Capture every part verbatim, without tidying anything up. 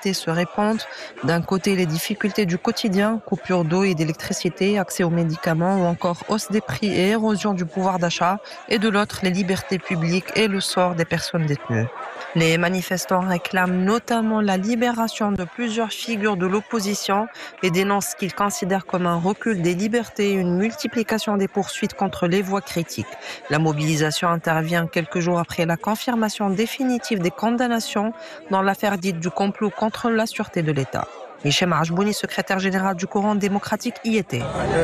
liberté se répandent. D'un côté, les difficultés du quotidien, coupure d'eau et d'électricité, accès aux médicaments ou encore hausse des prix et érosion du pouvoir d'achat. Et de l'autre, les libertés publiques et le sort des personnes détenues. Les manifestants réclament notamment la libération de plusieurs figures de l'opposition et dénoncent ce qu'ils considèrent comme un recul des libertés et une multiplication des poursuites contre les voix critiques. La mobilisation intervient quelques jours après la confirmation définitive des condamnations dans l'affaire dite du complot contre la sûreté de l'État. Hichem Ajbouni, secrétaire général du Courant démocratique, y était.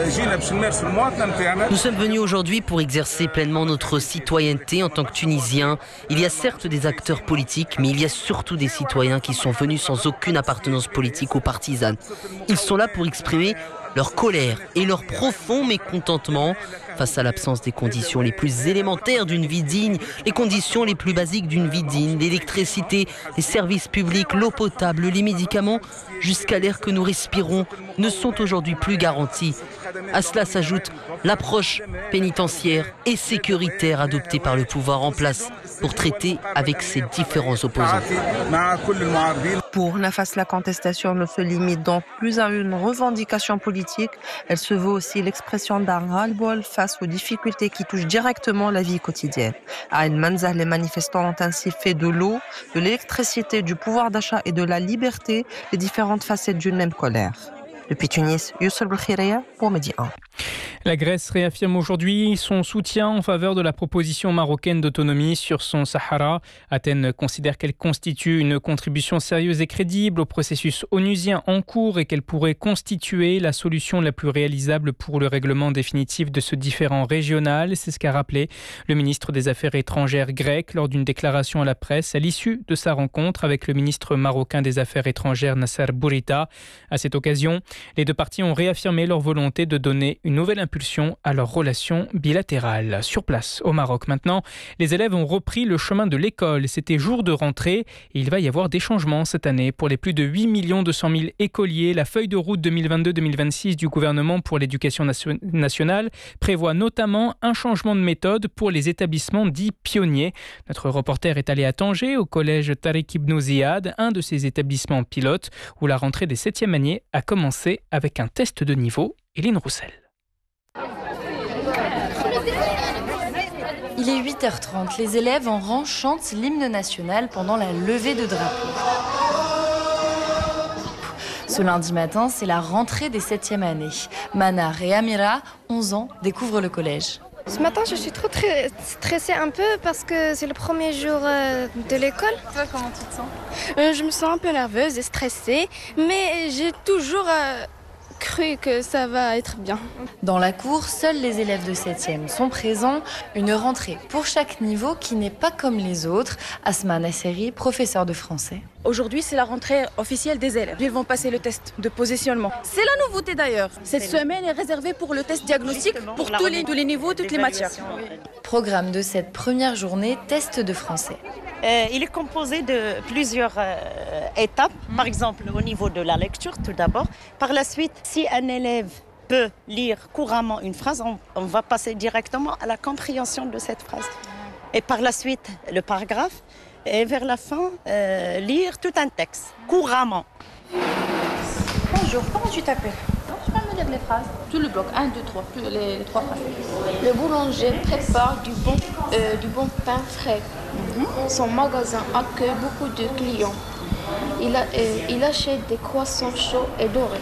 Nous sommes venus aujourd'hui pour exercer pleinement notre citoyenneté en tant que Tunisiens. Il y a certes des acteurs politiques, mais il y a surtout des citoyens qui sont venus sans aucune appartenance politique ou partisane. Ils sont là pour exprimer leur colère et leur profond mécontentement face à l'absence des conditions les plus élémentaires d'une vie digne, les conditions les plus basiques d'une vie digne, l'électricité, les services publics, l'eau potable, les médicaments, jusqu'à l'air que nous respirons, ne sont aujourd'hui plus garantis. À cela s'ajoute l'approche pénitentiaire et sécuritaire adoptée par le pouvoir en place pour traiter avec ses différents opposants. Pour Nafas, la contestation ne se limite donc plus à une revendication politique. Elle se veut aussi l'expression d'un ras-le-bol face aux difficultés qui touchent directement la vie quotidienne. À El Manzah, les manifestants ont ainsi fait de l'eau, de l'électricité, du pouvoir d'achat et de la liberté les différentes facettes d'une même colère. Depuis Tunis, Youssef Belkhiria pour Midi un. La Grèce réaffirme aujourd'hui son soutien en faveur de la proposition marocaine d'autonomie sur son Sahara. Athènes considère qu'elle constitue une contribution sérieuse et crédible au processus onusien en cours et qu'elle pourrait constituer la solution la plus réalisable pour le règlement définitif de ce différend régional. C'est ce qu'a rappelé le ministre des Affaires étrangères grec lors d'une déclaration à la presse à l'issue de sa rencontre avec le ministre marocain des Affaires étrangères Nasser Bourita. À cette occasion, les deux parties ont réaffirmé leur volonté de donner une nouvelle impulsion à leurs relations bilatérales. Sur place, au Maroc maintenant, les élèves ont repris le chemin de l'école. C'était jour de rentrée et il va y avoir des changements cette année. Pour les plus de huit millions deux cent mille écoliers, la feuille de route deux mille vingt-deux deux mille vingt-six du gouvernement pour l'éducation nation- nationale prévoit notamment un changement de méthode pour les établissements dits pionniers. Notre reporter est allé à Tanger, au collège Tariq Ibn Ziyad, un de ces établissements pilotes, où la rentrée des septième années a commencé avec un test de niveau. Eline Roussel. Il est huit heures trente. Les élèves en rang chantent l'hymne national pendant la levée de drapeau. Ce lundi matin, c'est la rentrée des septième années. Manar et Amira, onze ans, découvrent le collège. Ce matin, je suis trop très stressée un peu parce que c'est le premier jour euh, de l'école. Toi, comment tu te sens ? euh, Je me sens un peu nerveuse et stressée, mais j'ai toujours euh, cru que ça va être bien. Dans la cour, seuls les élèves de septième sont présents. Une rentrée pour chaque niveau qui n'est pas comme les autres. Asma Nasseri, professeure de français. Aujourd'hui, c'est la rentrée officielle des élèves. Ils vont passer le test de positionnement. C'est la nouveauté d'ailleurs. Cette semaine est réservée pour le test diagnostic pour tous les, tous les niveaux, toutes les matières. Programme de cette première journée, test de français. Euh, il est composé de plusieurs euh, étapes. Par exemple, au niveau de la lecture, tout d'abord. Par la suite, si un élève peut lire couramment une phrase, on, on va passer directement à la compréhension de cette phrase. Et par la suite, le paragraphe. Et vers la fin, euh, lire tout un texte, couramment. Bonjour, comment tu t'appelles ? Tu peux me lire les phrases ? Tout le bloc, un, deux, trois, les, les trois phrases. Le boulanger prépare du bon, euh, du bon pain frais. Mm-hmm. Son magasin accueille beaucoup de clients. Il, a, euh, il achète des croissants chauds et dorés.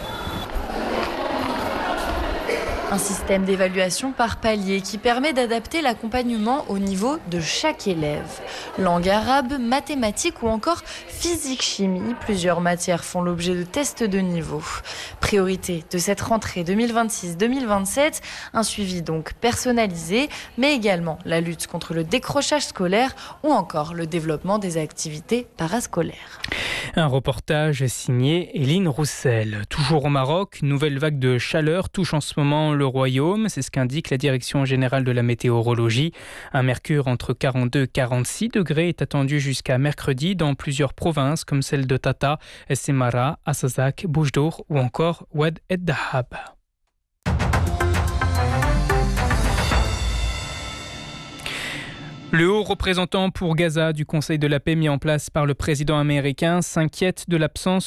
Un système d'évaluation par palier qui permet d'adapter l'accompagnement au niveau de chaque élève. Langue arabe, mathématiques ou encore physique-chimie, plusieurs matières font l'objet de tests de niveau. Priorité de cette rentrée deux mille vingt-six deux mille vingt-sept, un suivi donc personnalisé, mais également la lutte contre le décrochage scolaire ou encore le développement des activités parascolaires. Un reportage signé Eline Roussel. Toujours au Maroc, une nouvelle vague de chaleur touche en ce moment le royaume. C'est ce qu'indique la Direction générale de la météorologie. Un mercure entre quarante-deux et quarante-six degrés est attendu jusqu'à mercredi dans plusieurs provinces comme celle de Tata, Essemara, Assazak, Boujdour ou encore Oued et Dahab. Le haut représentant pour Gaza du Conseil de la paix mis en place par le président américain s'inquiète de l'absence